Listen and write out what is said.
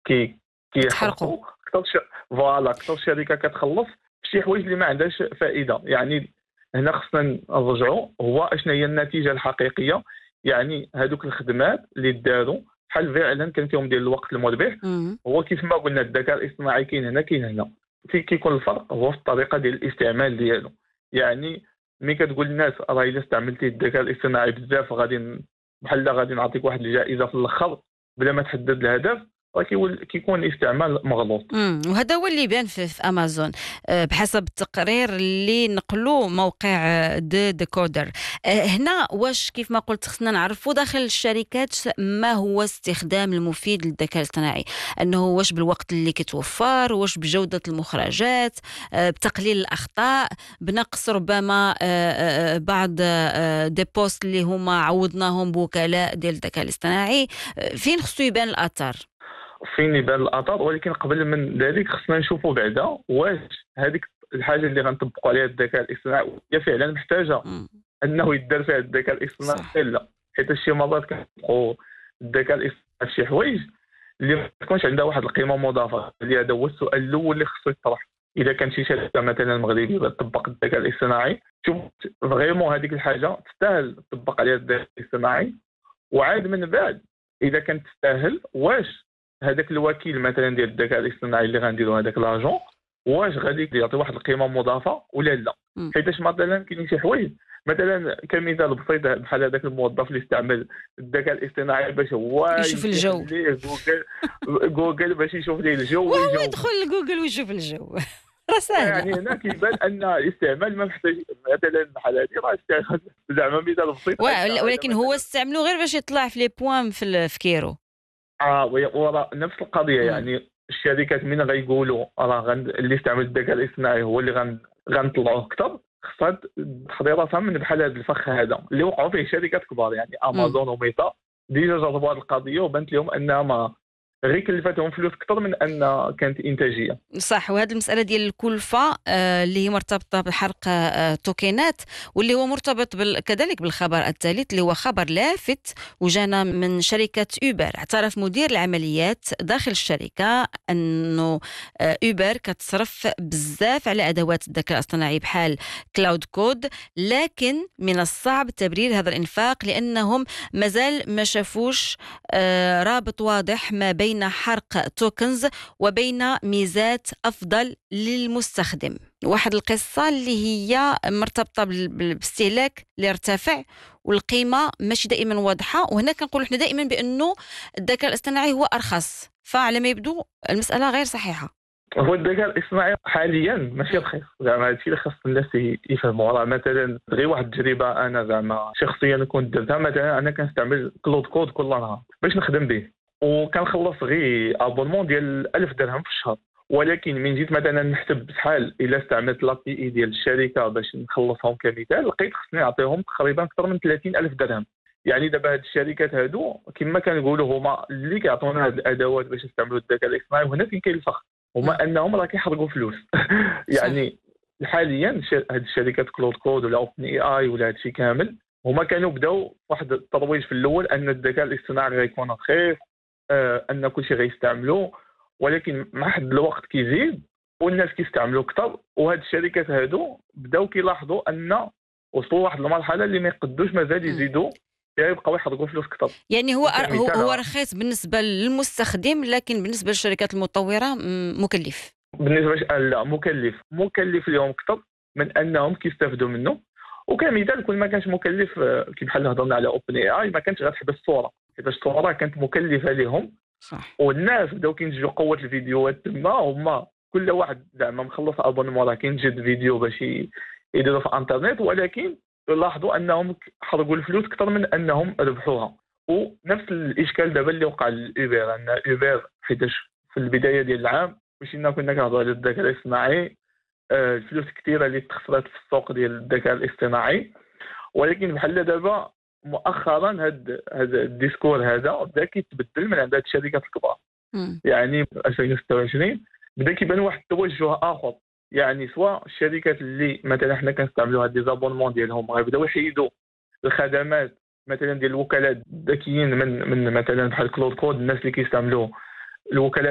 كي كتحرقوا. كيحرقوا فوالا اكثر شركه كتخلص شي حوايج اللي ما عندهاش فائده. يعني هنا خصنا نرجعوا هو اشنا هي النتيجه الحقيقيه. يعني هذوك الخدمات اللي داروا بحال فعلا كان فيهم ديال الوقت المربح. مم. هو كيف ما قلنا الذكاء الاصطناعي كاين هنا كاين هنا. كيكون الفرق هو في الطريقه ديال الاستعمال ديالو. يعني ملي كتقول للناس راه الا استعملتي الذكاء الاصطناعي بزاف بحال غادي نعطيك واحد الجائزه في الاخر بلا ما تحدد الهدف، راه كيكون استعمال مغلوط. وهذا هو اللي يبان في امازون، بحسب التقرير اللي نقلوه موقع دي ديكودر. هنا واش كيف ما قلت خصنا نعرفوا داخل الشركات ما هو استخدام المفيد للذكاء الاصطناعي، انه واش بالوقت اللي كتوفر، واش بجوده المخرجات، بتقليل الاخطاء، بنقص ربما بعض دي بوست اللي هما عوضناهم بوكلاء ديال الذكاء الاصطناعي. فين خصو يبان الاثر؟ فين يبان الاثر، ولكن قبل من ذلك خصنا نشوفوا بعدا واش هذيك الحاجه اللي غنطبقوا عليها الذكاء الاصطناعي هي فعلا محتاجه مم. انه يدار فيها الذكاء الاصطناعي صح. لا. حيت شي مرات كنطبقوا الذكاء الاصطناعي في شي حوايج اللي ما تكونش عندها واحد القيمه مضافه. اللي هذا هو السؤال الاول اللي خصو يطرح. اذا كان شي شركه مثلا مغربيه بتطبق الذكاء الاصطناعي، شوف فريمون هذيك الحاجه تستاهل تطبق عليها الذكاء الاصطناعي. وعاد من بعد اذا كانت تستاهل واش هذاك الوكيل مثلا ديال الذكاء الاصطناعي اللي غنديروا هذاك لاجون واش غادي يعطي واحد القيمه مضافه ولا لا. مم. حيتاش مثلا كاينين شي حوايج مثلا كمثال بسيط بحال هذاك الموظف اللي استعمل الذكاء الاصطناعي باش هو يشوف الجو، يخليه جوجل باش يشوف ليه الجو وهو ويجاوب. يدخل لجوجل ويشوف الجو. راه سهله. يعني هنا كيبان ان الاستعمال ما محتاج مثلا بحال هذه راه استعمال زعما مثال بسيط ان هذا ولكن هو مثلا استعملوا غير باش يطلع في لي بوان في كيرو. وراه نفس القضيه. مم. يعني الشركات من غيقولوا راه اللي استعمل الذكاء الاصطناعي هو اللي غنطلعوه اكثر، خصها تحضر راسها من بحال هذا الفخ هذا اللي وقعوا فيه شركات كبار. يعني مم. امازون وميتا ديجا جربوا هذه القضيه وبانت لهم انها ما غير كلفتهم فلوس اكثر من ان كانت انتاجيه. صح. وهذه المسألة ديال الكلفة اللي هي مرتبطة بحرق توكينات، واللي هو مرتبط كذلك بالخبر الثالث اللي هو خبر لافت وجانا من شركة أوبر. اعترف مدير العمليات داخل الشركة أنه أوبر كتصرف بزاف على أدوات الذكاء الاصطناعي بحال كلاود كود، لكن من الصعب تبرير هذا الإنفاق لأنهم مازال ما شافوش رابط واضح ما بين حرق توكنز وبين ميزات أفضل للمستخدم. واحد القصة اللي هي مرتبطة بالاستهلاك اللي ارتفع والقيمة ماشي دائما واضحة. وهنا كنقول احنا دائما بأنه الذكاء الاصطناعي هو أرخص، فعلى ما يبدو المسألة غير صحيحة. هو الذكاء الاصطناعي حاليا ماشي رخيص. زعما هادشي اللي خاص الناس يفهموا. راه مثلا غير واحد التجربه انا زعما شخصيا كنت درتها. مثلا انا كنستعمل كلود كود كل نهار باش نخدم به، وكنخلص غير ابونمون ديال 1000 درهم في الشهر. ولكن من جيت مثلا نحسب شحال الا استعملت لابي اي ديال الشركه باش نخلصهم كمثال، لقيت خصني نعطيهم تقريبا اكثر من 30,000 درهم. يعني دابا هاد الشركات هادو كما كنقولوا هما اللي كيعطونا هاد الادوات باش نستعملوا الذكاء الاصطناعي. وهنا فين كاين الفخر هما انهم راه كيحرقوا فلوس. صح. يعني حاليا هاد الشركات كلود كود ولا اوبن اي اي ولا هادشي كامل هما كانوا بداو واحد الترويج في الاول ان الذكاء الاصطناعي غيكون رخيص، ان كلشي غيستعملوه. ولكن مع حد الوقت كيزيد والناس كيستعملوا اكثر، وهاد الشركات هادو بداو كيلاحظوا ان وصلوا لواحد المرحله اللي ما يقدوش مازال مم. يزيدوا يبقاو يحرقوا فلوس اكثر. يعني هو كمثال هو رخيص بالنسبة للمستخدم، لكن بالنسبة للشركات المطورة مكلف. بالنسبه لا مكلف لهم اكثر من انهم كيستافدوا منه. وكمثال كل ما كانش مكلف كي بحال هضرنا على اوبن اي اي ما كانش غتحبس الصوره، حيت الصوره كانت مكلفه لهم. صح. والناس بداو كينتجوا قوه الفيديوهات تما هما كل واحد زعما مخلص ابونمون راه كينجد فيديو باش يديروا في الانترنت. ولكن لاحظوا انهم حرقوا الفلوس اكثر من انهم ربحوها. ونفس الاشكال دابا اللي وقع لأوبر، ان اوبر حيتاش في البدايه ديال العام مشينا كنا كنهضروا على الذكاء الاصطناعي، الفلوس كثيره اللي تخسرت في السوق ديال الذكاء الاصطناعي. ولكن بحال دابا مؤخرا هذا الديسكور هذا بدا كيتبدل من عند هاد الشركات الكبار. مم. يعني في 2026 بدا كيبان واحد التوجه اخر. يعني سواء الشركات اللي مثلا حنا كنستعملوا هاد لي زابونمون ديالهم غيبداو يحيدوا الخدمات مثلا ديال الوكلاء الذكيين من مثلا بحال كلود كود. الناس اللي كيستعملوا الوكلاء